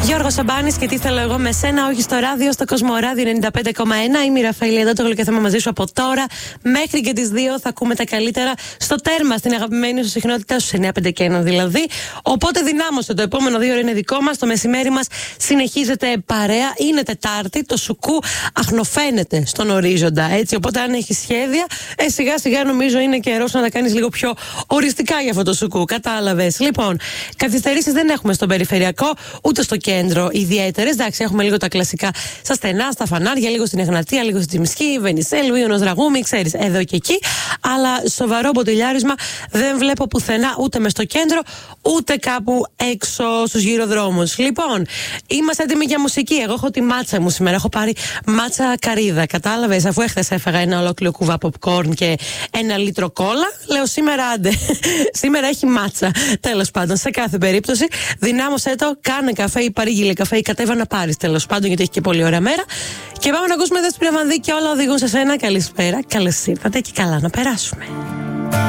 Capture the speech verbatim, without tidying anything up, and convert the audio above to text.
Γιώργος Σαμπάνης και τι θέλω εγώ με σένα, όχι στο ράδιο, στο Κοσμοράδιο ενενήντα πέντε κόμμα ένα. Είμαι η Ραφαήλ εδώ, το γλυκό θέμα μαζί σου από τώρα μέχρι και τις δύο. Θα ακούμε τα καλύτερα στο τέρμα, στην αγαπημένη σου συχνότητα, στους εννιά πέντε και ένα δηλαδή. Οπότε δυνάμωσε, το επόμενο δύο ώρα είναι δικό μας. Το μεσημέρι μας συνεχίζεται παρέα. Είναι Τετάρτη, το σουκού αχνοφαίνεται στον ορίζοντα. Έτσι, οπότε αν έχει σχέδια, ε, σιγά σιγά νομίζω είναι καιρός να τα κάνεις λίγο πιο οριστικά για αυτό το σουκού. Κατάλαβες. Λοιπόν, καθυστερήσεις δεν έχουμε στον περιφερειακό, ούτε στο κέντρο ιδιαίτερες. Εντάξει, έχουμε λίγο τα κλασικά στα στενά, στα φανάρια, λίγο στην Εγνατία, λίγο στη Τσιμισκή, Βενισέλου, Ιωνος Δραγούμη, ξέρεις, εδώ και εκεί. Αλλά σοβαρό μποτιλιάρισμα δεν βλέπω πουθενά, ούτε μες στο κέντρο, ούτε κάπου έξω στους γυροδρόμους. Λοιπόν, είμαστε έτοιμοι για μουσική. Εγώ έχω τη μάτσα μου σήμερα. Έχω πάρει μάτσα καρύδα. Κατάλαβες, αφού έχθες έφαγα ένα ολόκληρο κουβά popcorn και ένα λίτρο κόλλα, λέω σήμερα άντε. Σήμερα έχει μάτσα. Τέλος πάντων, σε κάθε περίπτωση, δυνάμωσέ το, κάνε καφέ ή παρήγγειλε καφέ ή κατέβα να πάρεις, τέλος πάντων, γιατί έχει και πολύ ωραία μέρα. Και πάμε να ακούσουμε Δέσποινα Βανδύ και όλα οδηγούν σε σένα. Καλησπέρα, καλώς ήρθατε και καλά να περάσουμε.